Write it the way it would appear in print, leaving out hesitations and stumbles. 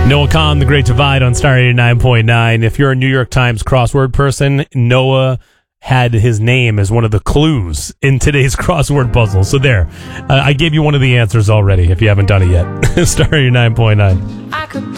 Noah Kahn, The Great Divide on Star 89.9. If you're a New York Times crossword person, Noah had his name as one of the clues in today's crossword puzzle. So there, I gave you one of the answers already if you haven't done it yet. Star 89.9.